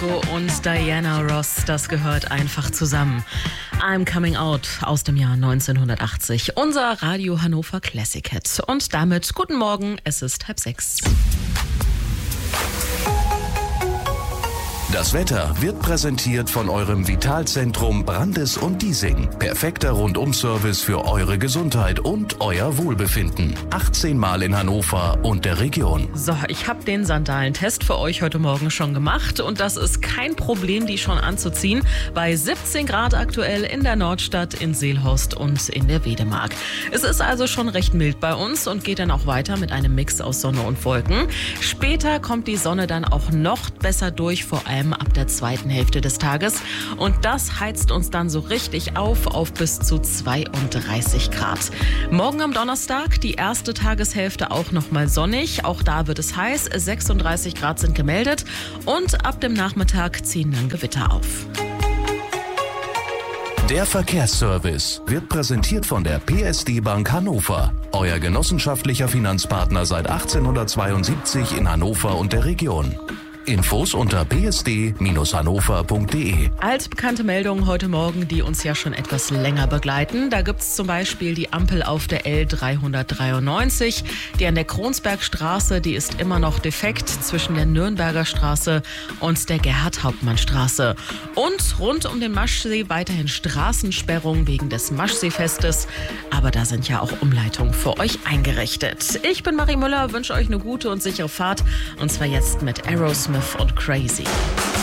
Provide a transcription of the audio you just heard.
Nico und Diana Ross, das gehört einfach zusammen. I'm Coming Out aus dem Jahr 1980, unser Radio Hannover Classic Hit. Und damit guten Morgen, es ist 5:30. Das Wetter wird präsentiert von eurem Vitalzentrum Brandes und Diesing. Perfekter Rundum-Service für eure Gesundheit und euer Wohlbefinden. 18 Mal in Hannover und der Region. So, ich habe den Sandalentest für euch heute Morgen schon gemacht und das ist kein Problem, die schon anzuziehen. Bei 17 Grad aktuell in der Nordstadt, in Seelhorst und in der Wedemark. Es ist also schon recht mild bei uns und geht dann auch weiter mit einem Mix aus Sonne und Wolken. Später kommt die Sonne dann auch noch besser durch, vor allem ab der zweiten Hälfte des Tages. Und das heizt uns dann so richtig auf bis zu 32 Grad. Morgen am Donnerstag die erste Tageshälfte auch nochmal sonnig. Auch da wird es heiß. 36 Grad sind gemeldet. Und ab dem Nachmittag ziehen dann Gewitter auf. Der Verkehrsservice wird präsentiert von der PSD Bank Hannover. Euer genossenschaftlicher Finanzpartner seit 1872 in Hannover und der Region. Infos unter psd-hannover.de. Altbekannte Meldungen heute Morgen, die uns ja schon etwas länger begleiten. Da gibt es zum Beispiel die Ampel auf der L393. Die an der Kronsbergstraße, die ist immer noch defekt zwischen der Nürnberger Straße und der Gerhard-Hauptmann-Straße. Und rund um den Maschsee weiterhin Straßensperrungen wegen des Maschseefestes. Aber da sind ja auch Umleitungen für euch eingerichtet. Ich bin Marie Müller, wünsche euch eine gute und sichere Fahrt. Und zwar jetzt mit Aerosmith und Crazy.